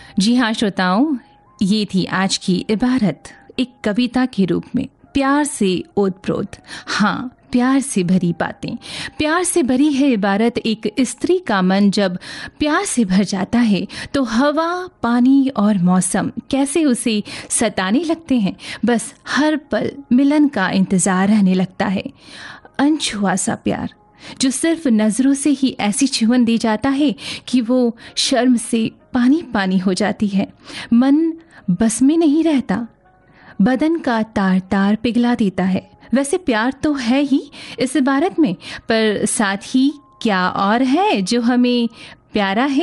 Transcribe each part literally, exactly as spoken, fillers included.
जी हाँ श्रोताओं, ये थी आज की इबारत एक कविता के रूप में, प्यार से ओतप्रोत। हाँ, प्यार से भरी बातें, प्यार से भरी है इबारत। एक स्त्री का मन जब प्यार से भर जाता है तो हवा, पानी और मौसम कैसे उसे सताने लगते हैं। बस हर पल मिलन का इंतजार रहने लगता है। अनछुआ सा प्यार जो सिर्फ नजरों से ही ऐसी छुअन दे जाता है कि वो शर्म से पानी पानी हो जाती है। मन बस में नहीं रहता, बदन का तार तार पिघला देता है। वैसे प्यार तो है ही इस इबारत में, पर साथ ही क्या और है जो हमें प्यारा है,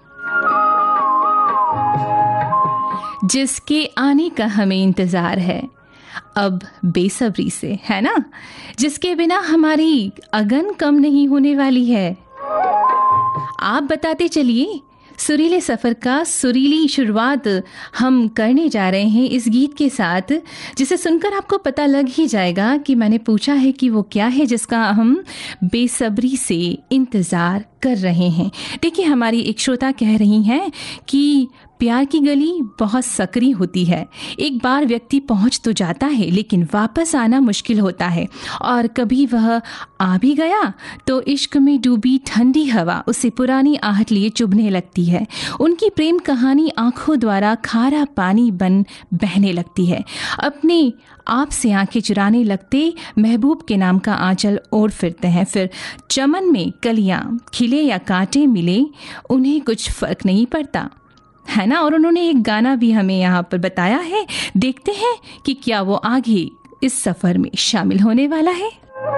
जिसके आने का हमें इंतजार है अब बेसब्री से, है ना, जिसके बिना हमारी अगन कम नहीं होने वाली है। आप बताते चलिए। सुरीले सफ़र का सुरीली शुरुआत हम करने जा रहे हैं इस गीत के साथ, जिसे सुनकर आपको पता लग ही जाएगा कि मैंने पूछा है कि वो क्या है जिसका हम बेसब्री से इंतज़ार कर रहे हैं। देखिए, हमारी एक श्रोता कह रही हैं कि प्यार की गली बहुत सकरी होती है। एक बार व्यक्ति पहुंच तो जाता है लेकिन वापस आना मुश्किल होता है, और कभी वह आ भी गया तो इश्क में डूबी ठंडी हवा उसे पुरानी आहट लिए चुभने लगती है। उनकी प्रेम कहानी आंखों द्वारा खारा पानी बन बहने लगती है। अपने आप से आंखें चुराने लगते महबूब के नाम का आंचल ओढ़ फिरते हैं। फिर चमन में कलियां खिले या कांटे मिले, उन्हें कुछ फर्क नहीं पड़ता, है ना। और उन्होंने एक गाना भी हमें यहाँ पर बताया है। देखते हैं कि क्या वो आगे इस सफर में शामिल होने वाला है।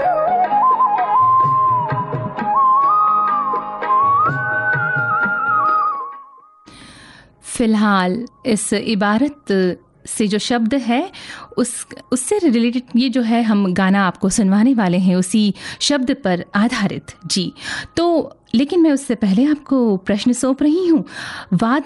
फिलहाल इस इबारत से जो शब्द है उस उससे रिलेटेड ये जो है हम गाना आपको सुनवाने वाले हैं उसी शब्द पर आधारित। जी तो लेकिन मैं उससे पहले आपको प्रश्न सौंप रही हूँ। वाद